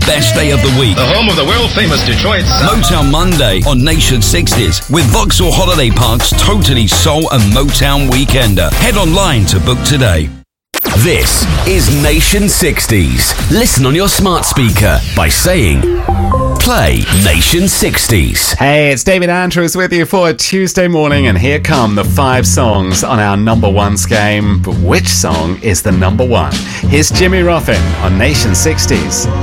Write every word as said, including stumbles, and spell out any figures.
best day of the week. The home of the world-famous Detroit Sound. Motown Monday on Nation sixties with Vauxhall Holiday Park's Totally Soul and Motown Weekender. Head online to book today. This is Nation sixties. Listen on your smart speaker by saying, play Nation sixties. Hey, it's David Andrews with you for a Tuesday morning, and here come the five songs on our number ones game. But which song is the number one? Here's Jimmy Ruffin on Nation sixties.